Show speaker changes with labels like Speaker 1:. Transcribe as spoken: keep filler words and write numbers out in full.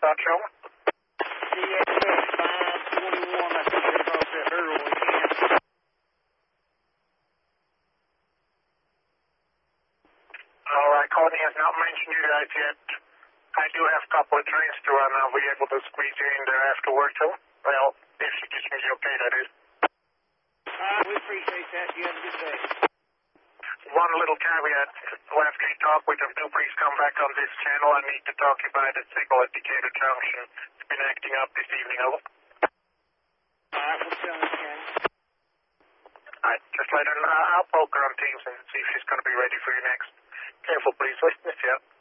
Speaker 1: dispatch over.
Speaker 2: C X X five twenty-one, I think they're across that hurdle again.
Speaker 1: All right, Courtney has not mentioned you guys yet. I do have a couple of trains to run. I'll be able to squeeze you in there after work too. Well, if she gives me the okay, that is.
Speaker 2: All right, we appreciate that. You have a good day.
Speaker 1: One little caveat. After you talk with them, do please come back on this channel. I need to talk about the signal at Decatur Junction. It's been acting up this evening, over.
Speaker 2: All right, we'll tell them again.
Speaker 1: All right, just let her know. I'll poke her on Teams and see if she's going to be ready for you next. Careful, please. Listen this up.